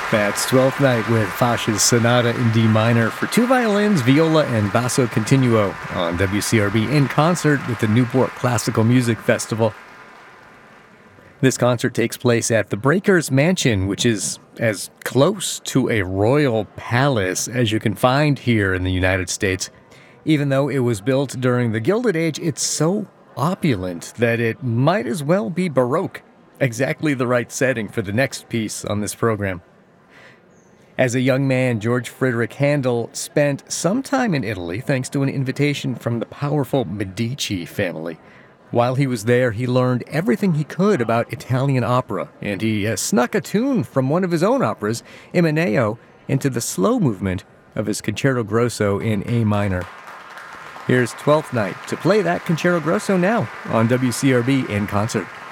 That's 12th Night with Fasch's Sonata in D minor for two violins, viola, and basso continuo on WCRB in concert with the Newport Classical Music Festival. This concert takes place at the Breakers Mansion, which is as close to a royal palace as you can find here in the United States. Even though it was built during the Gilded Age, it's so opulent that it might as well be Baroque. Exactly the right setting for the next piece on this program. As a young man, George Frideric Handel spent some time in Italy thanks to an invitation from the powerful Medici family. While he was there, he learned everything he could about Italian opera, and he snuck a tune from one of his own operas, Imeneo, into the slow movement of his Concerto Grosso in A minor. Here's 12th Night to play that Concerto Grosso now on WCRB in concert.